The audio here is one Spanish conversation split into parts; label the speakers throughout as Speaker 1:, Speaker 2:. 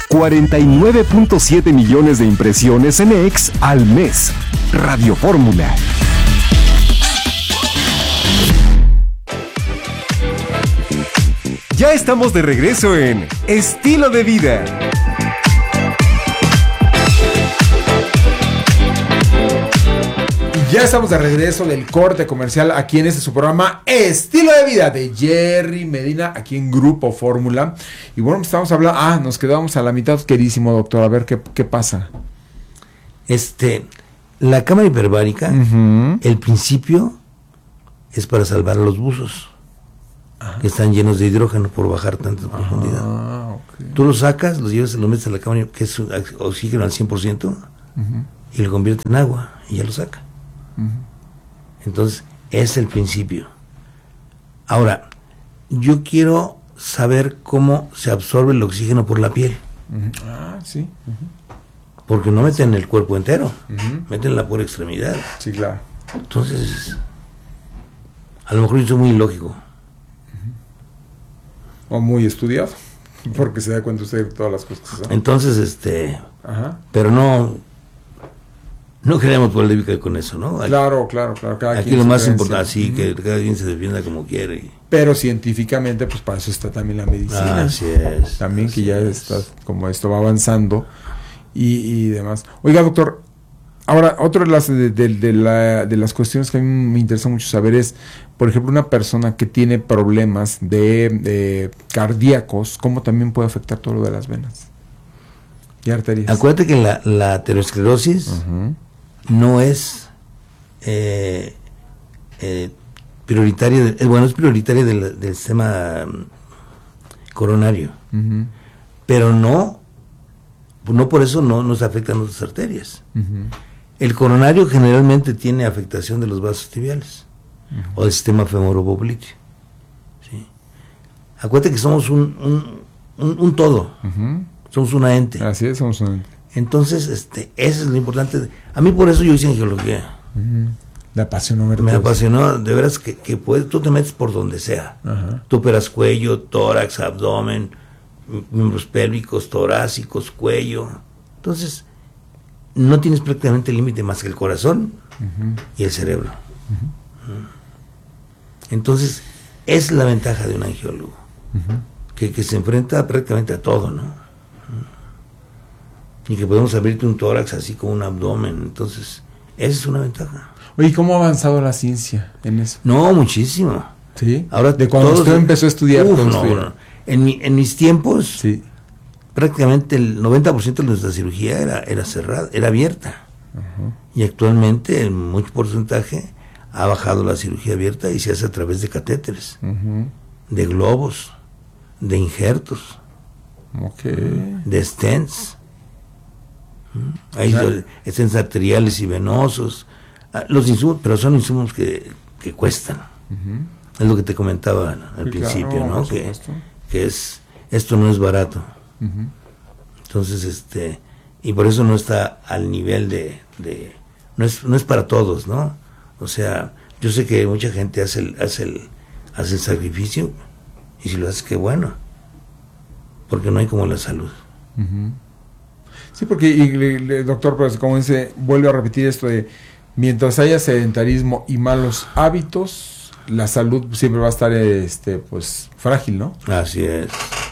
Speaker 1: 49.7 millones de impresiones en X al mes. Radio Fórmula. Ya estamos de regreso en Estilo de Vida.
Speaker 2: Ya estamos de regreso del corte comercial aquí en su programa Estilo de Vida de Jerry Medina, aquí en Grupo Fórmula. Y bueno, estamos hablando, nos quedamos a la mitad, queridísimo doctor, a ver qué pasa.
Speaker 3: La cámara hiperbárica, el principio es para salvar a los buzos, que están llenos de hidrógeno por bajar tanta profundidad. Okay. Tú los sacas, los llevas, los metes a la cámara, que es oxígeno al 100%, y lo convierte en agua, y ya lo saca. Entonces, es el principio. Ahora, yo quiero saber cómo se absorbe el oxígeno por la piel.
Speaker 2: Sí.
Speaker 3: Porque no meten el cuerpo entero, meten la pura extremidad.
Speaker 2: Sí, claro.
Speaker 3: Entonces, a lo mejor yo soy muy ilógico.
Speaker 2: O muy estudiado, porque se da cuenta usted de todas las cosas. ¿No?
Speaker 3: Entonces, pero no queremos polémica con eso, ¿no?
Speaker 2: Claro.
Speaker 3: Aquí lo más importante, sí, que cada quien se defienda como quiere.
Speaker 2: Pero científicamente, pues para eso está también la medicina.
Speaker 3: Así es.
Speaker 2: También que ya está, como esto va avanzando y demás. Oiga, doctor, ahora, otra de las cuestiones que a mí me interesa mucho saber es, por ejemplo, una persona que tiene problemas de cardíacos, ¿cómo también puede afectar todo lo de las venas y arterias?
Speaker 3: Acuérdate que la aterosclerosis no es prioritaria, es prioritaria del sistema coronario, pero no por eso no nos afectan otras arterias. El coronario generalmente tiene afectación de los vasos tibiales o del sistema femoropopliteo. ¿Sí? Acuérdate que somos un todo, somos una ente.
Speaker 2: Así es, somos una ente.
Speaker 3: Entonces, eso es lo importante. A mí por eso yo hice angiología.
Speaker 2: Me apasionó ver.
Speaker 3: Me apasionó, de veras que tú te metes por donde sea. Tú operas cuello, tórax, abdomen, miembros pélvicos, torácicos, cuello. Entonces, no tienes prácticamente límite más que el corazón y el cerebro. Entonces, es la ventaja de un angiólogo, que se enfrenta prácticamente a todo, ¿no? Y que podemos abrirte un tórax así como un abdomen. Entonces, esa es una ventaja.
Speaker 2: Oye, ¿cómo ha avanzado la ciencia en eso?
Speaker 3: No, muchísimo.
Speaker 2: ¿Sí?
Speaker 3: Ahora,
Speaker 2: de cuando usted empezó a estudiar.
Speaker 3: No. En mis tiempos, prácticamente el 90% de nuestra cirugía era cerrada, era abierta. Y actualmente, en mucho porcentaje, ha bajado la cirugía abierta y se hace a través de catéteres, de globos, de injertos, de stents. Hay stents arteriales y venosos, los insumos, pero son insumos que cuestan. Es lo que te comentaba al principio,
Speaker 2: claro,
Speaker 3: ¿no? Que esto no es barato. Entonces, y por eso no está al nivel no es para todos, ¿no? O sea, yo sé que mucha gente hace el sacrificio, y si lo hace, qué bueno, porque no hay como la salud.
Speaker 2: Sí, porque, doctor, pues como dice, vuelvo a repetir esto de, mientras haya sedentarismo y malos hábitos, la salud siempre va a estar, pues, frágil, ¿no?
Speaker 3: Así es.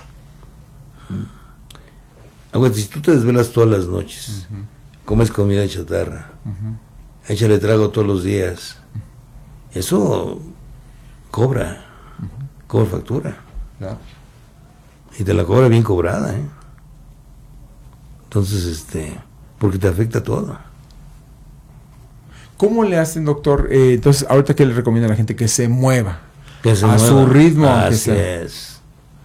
Speaker 3: Aguanta, si tú te desvelas todas las noches, comes comida chatarra, échale trago todos los días, eso cobra factura.
Speaker 2: Claro.
Speaker 3: Y te la cobra bien cobrada, ¿eh? Entonces, porque te afecta todo.
Speaker 2: ¿Cómo le hacen, doctor? Entonces, ahorita, ¿qué le recomienda a la gente? Que se mueva.
Speaker 3: Que se
Speaker 2: a
Speaker 3: mueva.
Speaker 2: Su ritmo.
Speaker 3: Así es.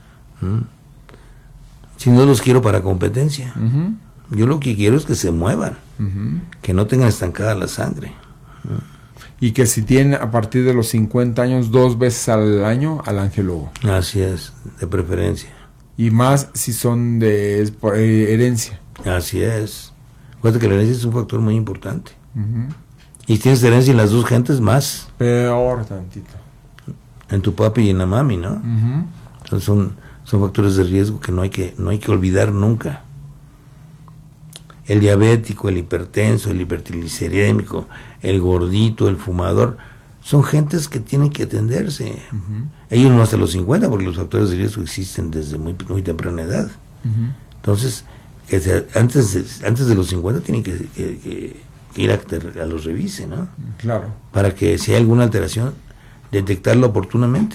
Speaker 3: Si no los quiero para competencia. Yo lo que quiero es que se muevan. Que no tengan estancada la sangre.
Speaker 2: Y que si tienen a partir de los 50 años, 2 veces al año, al angiólogo.
Speaker 3: Así es, de preferencia.
Speaker 2: Y más si son de herencia.
Speaker 3: Así es. Acuérdate que la herencia es un factor muy importante. Y si tienes herencia en las dos gentes, más.
Speaker 2: Peor tantito.
Speaker 3: En tu papi y en la mami, ¿no? Entonces son factores de riesgo que no hay que olvidar nunca. el diabético, el hipertenso, el hipertriglicerídemico, el gordito, el fumador, son gentes que tienen que atenderse. Ellos no hasta los 50, porque los factores de riesgo existen desde muy temprana edad. Entonces, antes de los 50 tienen que ir a los revise, ¿no?
Speaker 2: Claro.
Speaker 3: Para que si hay alguna alteración, detectarla oportunamente.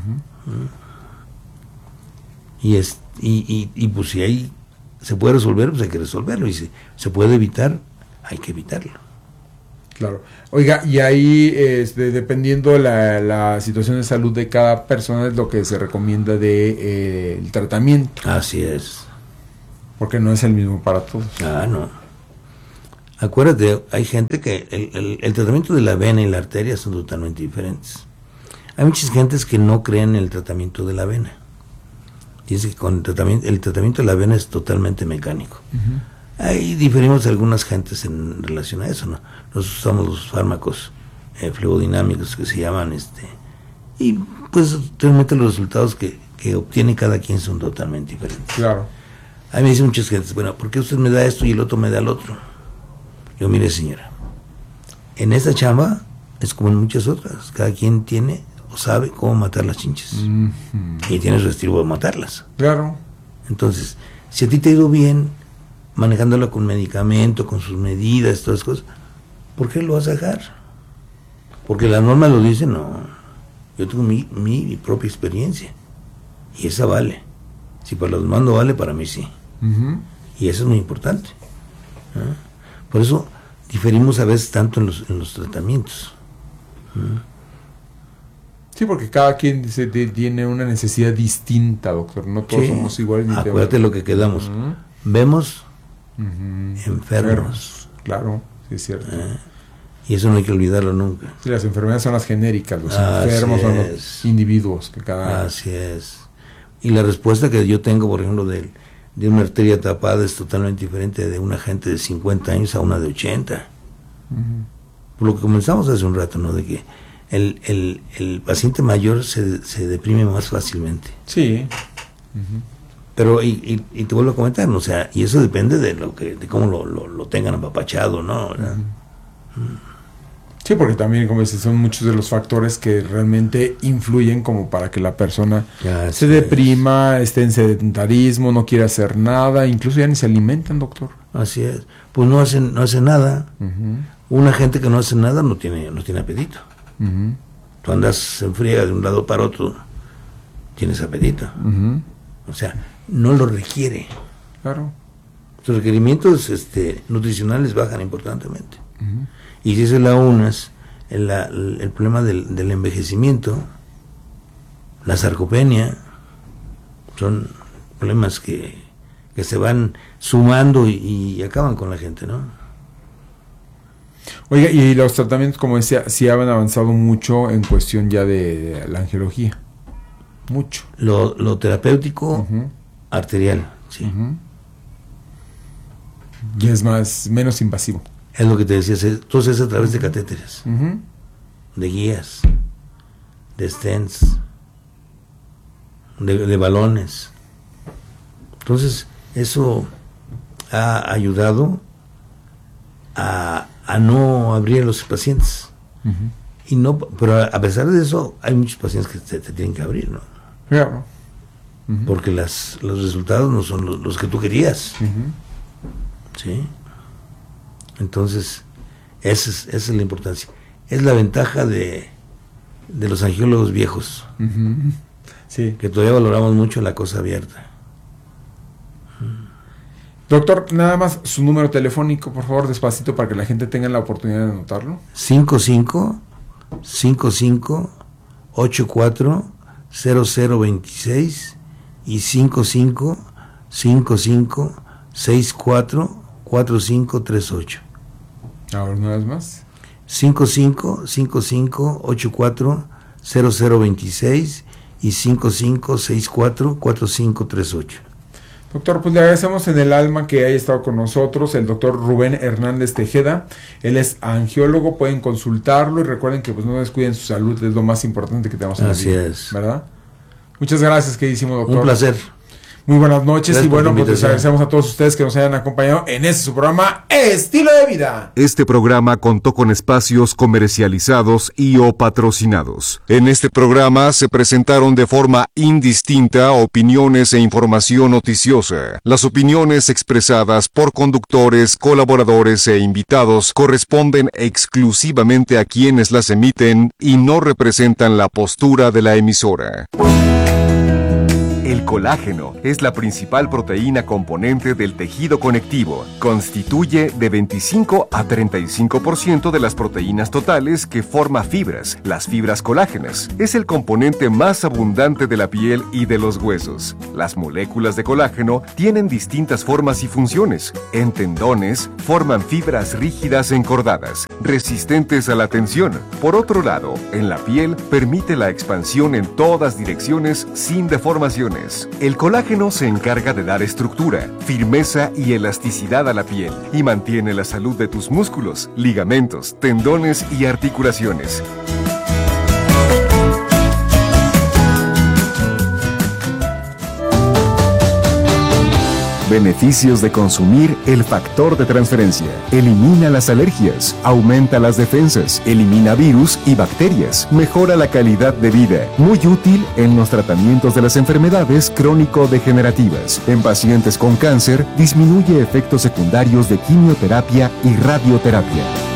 Speaker 3: Y pues si hay se puede resolver, pues hay que resolverlo, y si se puede evitar, hay que evitarlo.
Speaker 2: Claro. Oiga, y ahí, dependiendo la situación de salud de cada persona, es lo que se recomienda de el tratamiento.
Speaker 3: Así es.
Speaker 2: Porque no es el mismo para todos.
Speaker 3: Ah, no. Acuérdate, hay gente que el tratamiento de la vena y la arteria son totalmente diferentes. Hay muchas gentes que no creen en el tratamiento de la vena. Dice que con el tratamiento de la vena es totalmente mecánico. Ahí diferimos algunas gentes en relación a eso, ¿no? Nosotros usamos los fármacos fluidodinámicos que se llaman, y pues realmente los resultados que obtiene cada quien son totalmente diferentes.
Speaker 2: Claro.
Speaker 3: A mí me dicen muchas gentes, bueno, ¿por qué usted me da esto y el otro me da el otro? Yo, mire, señora, en esta chamba es como en muchas otras, cada quien tiene o sabe cómo matar las chinches. Y tiene su estilo de matarlas.
Speaker 2: Claro.
Speaker 3: Entonces, si a ti te ha ido bien manejándola con medicamento, con sus medidas, todas las cosas, ¿por qué lo vas a dejar? Porque la norma lo dice, no. Yo tengo mi propia experiencia y esa vale. Si para los demás no vale, para mí sí. Y eso es muy importante. Por eso diferimos a veces tanto en los tratamientos.
Speaker 2: Sí, porque cada quien tiene una necesidad distinta, doctor. No todos somos iguales. Ni
Speaker 3: acuérdate lo que quedamos. Vemos enfermos.
Speaker 2: Claro, sí es cierto.
Speaker 3: Y eso no hay que olvidarlo nunca.
Speaker 2: Sí, las enfermedades son las genéricas, los enfermos son los individuos que cada...
Speaker 3: Así es. Y la respuesta que yo tengo, por ejemplo, de una arteria tapada es totalmente diferente de una gente de 50 años a una de 80. Por lo que comenzamos hace un rato, ¿no? De que el paciente mayor se deprime más fácilmente.
Speaker 2: Sí.
Speaker 3: Pero, y te vuelvo a comentar, ¿no? O sea, y eso depende de cómo lo tengan apapachado, ¿no?
Speaker 2: Sí, porque también, como dices, son muchos de los factores que realmente influyen como para que la persona se deprima, esté en sedentarismo, no quiera hacer nada, incluso ya ni se alimentan, doctor.
Speaker 3: Así es. Pues no hacen nada. Una gente que no hace nada no tiene apetito. Tú andas en friega de un lado para otro, tienes apetito. O sea, no lo requiere.
Speaker 2: Claro.
Speaker 3: Sus requerimientos nutricionales bajan importantemente. Y si se la unas el problema del envejecimiento, la sarcopenia, son problemas que se van sumando y acaban con la gente, ¿no?
Speaker 2: Oiga, y los tratamientos, como decía, sí han avanzado mucho en cuestión ya de la angiología. Mucho.
Speaker 3: Lo terapéutico arterial, sí.
Speaker 2: Y es menos invasivo.
Speaker 3: Es lo que te decía, entonces es a través de catéteres, de guías, de stents, de balones. Entonces, eso ha ayudado a no abrir a los pacientes. Y no, pero a pesar de eso, hay muchos pacientes que te tienen que abrir, ¿no?
Speaker 2: Claro.
Speaker 3: Porque los resultados no son los que tú querías. ¿Sí? Entonces, esa es la importancia. Es la ventaja de los angiólogos viejos.
Speaker 2: Sí.
Speaker 3: Que todavía valoramos mucho la cosa abierta.
Speaker 2: Doctor, nada más su número telefónico, por favor, despacito, para que la gente tenga la oportunidad de anotarlo.
Speaker 3: 55-55-84-0026 y 55-55-64-4538.
Speaker 2: Ahora una vez más.
Speaker 3: 55-55-84-0026 y 55-64-4538.
Speaker 2: Doctor, pues le agradecemos en el alma que haya estado con nosotros el doctor Rubén Hernández Tejeda. Él es angiólogo, pueden consultarlo y recuerden que pues no descuiden su salud, es lo más importante que tenemos en la vida.
Speaker 3: Así es.
Speaker 2: ¿Verdad? Muchas gracias, queridísimo doctor.
Speaker 3: Un placer.
Speaker 2: Muy buenas noches.
Speaker 3: Gracias
Speaker 2: y bueno,
Speaker 3: por la
Speaker 2: pues les
Speaker 3: invitación.
Speaker 2: agradecemos a todos ustedes que nos hayan acompañado en este su programa Estilo de Vida.
Speaker 1: Este programa contó con espacios comercializados y o patrocinados. En este programa se presentaron de forma indistinta opiniones e información noticiosa. Las opiniones expresadas por conductores, colaboradores e invitados corresponden exclusivamente a quienes las emiten y no representan la postura de la emisora. El colágeno es la principal proteína componente del tejido conectivo. Constituye de 25 a 35% de las proteínas totales que forma fibras, las fibras colágenas. Es el componente más abundante de la piel y de los huesos. Las moléculas de colágeno tienen distintas formas y funciones. En tendones, forman fibras rígidas encordadas, resistentes a la tensión. Por otro lado, en la piel permite la expansión en todas direcciones sin deformaciones. El colágeno se encarga de dar estructura, firmeza y elasticidad a la piel y mantiene la salud de tus músculos, ligamentos, tendones y articulaciones. Beneficios de consumir el factor de transferencia. Elimina las alergias, aumenta las defensas, elimina virus y bacterias, mejora la calidad de vida. Muy útil en los tratamientos de las enfermedades crónico-degenerativas. En pacientes con cáncer, disminuye efectos secundarios de quimioterapia y radioterapia.